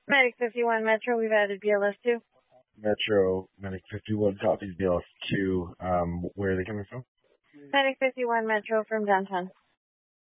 Medic 51 Metro, we've added BLS 2. Metro, Medic 51 copies BLS 2. Where are they coming from? Medic 51 Metro from downtown.